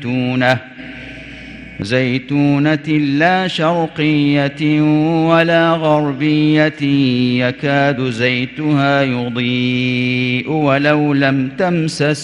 زيتونة لا شرقية ولا غربية يكاد زيتها يضيء ولو لم تمسس